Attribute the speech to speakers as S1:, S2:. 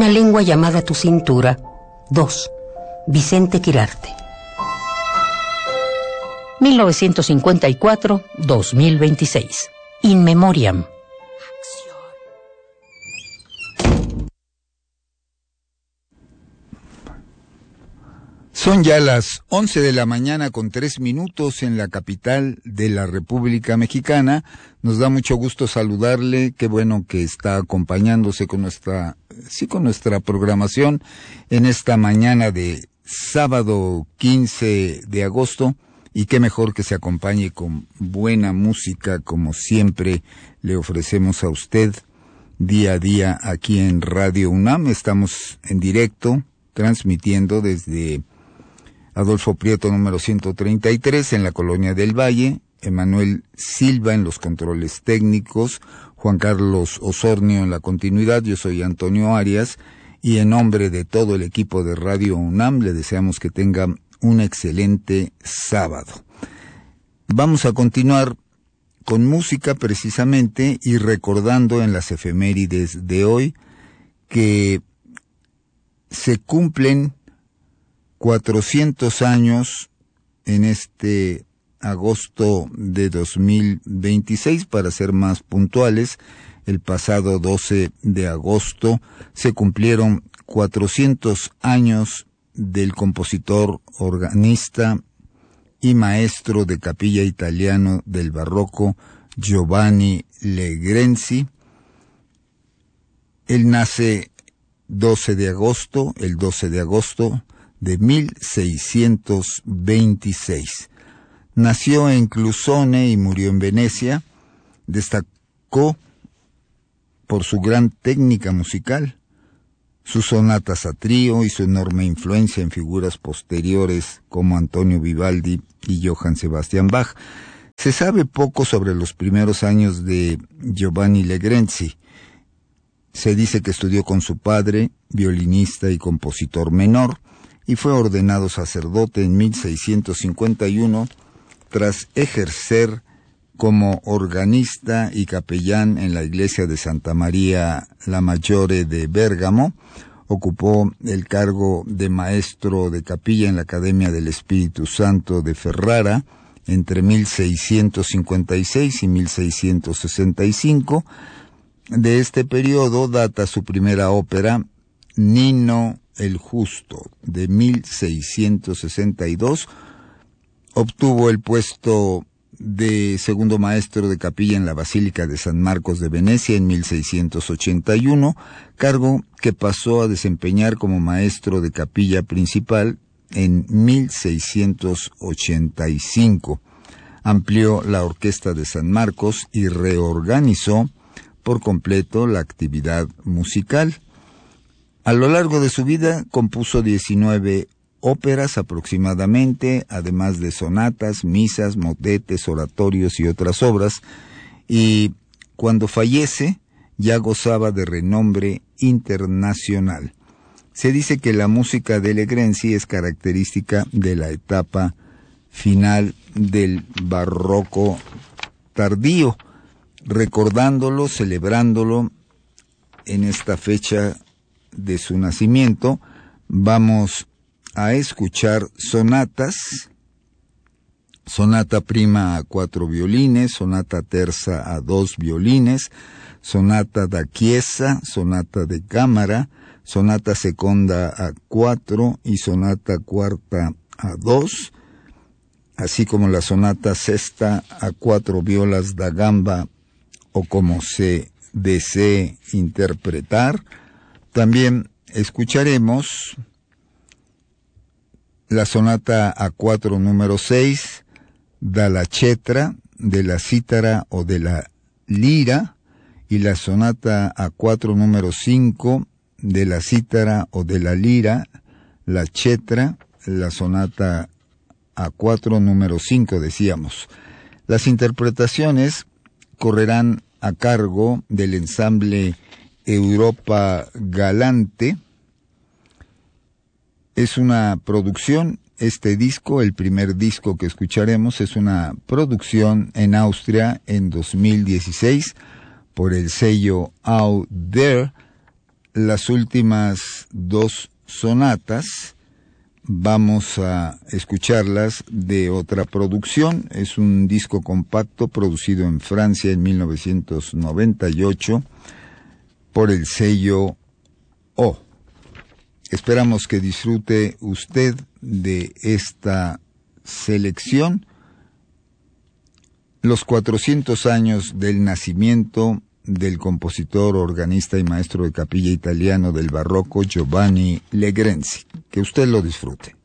S1: una lengua llamada tu cintura. 2. Vicente Quirarte. 1954-2026. In Memoriam.
S2: Son ya las 11 de la mañana con 3 minutos en la capital de la República Mexicana. Nos da mucho gusto saludarle. Qué bueno que está acompañándose con nuestra programación en esta mañana de sábado 15 de agosto. Y qué mejor que se acompañe con buena música, como siempre le ofrecemos a usted día a día aquí en Radio UNAM. Estamos en directo, transmitiendo desde Adolfo Prieto número 133 en la Colonia del Valle, Emanuel Silva en los controles técnicos, Juan Carlos Osornio en la continuidad. Yo soy Antonio Arias y en nombre de todo el equipo de Radio UNAM le deseamos que tenga un excelente sábado. Vamos a continuar con música precisamente y recordando en las efemérides de hoy que se cumplen 400 años en este agosto de 2026, para ser más puntuales. El pasado 12 de agosto se cumplieron 400 años del compositor, organista y maestro de capilla italiano del barroco Giovanni Legrenzi. Él nace el 12 de agosto de 1626. Nació en Clusone y murió en Venecia. Destacó por su gran técnica musical, sus sonatas a trío y su enorme influencia en figuras posteriores como Antonio Vivaldi y Johann Sebastian Bach. Se sabe poco sobre los primeros años de Giovanni Legrenzi. Se dice que estudió con su padre, violinista y compositor menor, y fue ordenado sacerdote en 1651 tras ejercer como organista y capellán en la iglesia de Santa María la Maggiore de Bérgamo. Ocupó el cargo de maestro de capilla en la Academia del Espíritu Santo de Ferrara entre 1656 y 1665. De este periodo data su primera ópera, Nino el Justo, de 1662. Obtuvo el puesto de segundo maestro de capilla en la Basílica de San Marcos de Venecia en 1681, cargo que pasó a desempeñar como maestro de capilla principal en 1685. Amplió la Orquesta de San Marcos y reorganizó por completo la actividad musical. A lo largo de su vida compuso 19 óperas aproximadamente, además de sonatas, misas, motetes, oratorios y otras obras, y cuando fallece ya gozaba de renombre internacional. Se dice que la música de Legrenzi es característica de la etapa final del barroco tardío. Recordándolo, celebrándolo en esta fecha de su nacimiento, vamos a escuchar sonatas: sonata prima a 4 violines, sonata terza a 2 violines, sonata da chiesa, sonata de cámara, sonata seconda a 4 y sonata cuarta a 2, así como la sonata sexta a 4 violas da gamba, o como se desee interpretar. También escucharemos la sonata a 4 número 6, dalla cetra, de la cítara o de la lira, y la sonata a 4 número 5, de la cítara o de la lira, la cetra, la sonata a 4 número 5, decíamos. Las interpretaciones correrán a cargo del ensamble Europa Galante. Es una producción, este disco, el primer disco que escucharemos, es una producción en Austria en 2016 por el sello Out There. las últimas dos sonatas vamos a escucharlas de otra producción. Es un disco compacto producido en Francia en 1998 por el sello O. Esperamos que disfrute usted de esta selección. Los 400 años del nacimiento del compositor, organista y maestro de capilla italiano del barroco Giovanni Legrenzi. Que usted lo disfrute.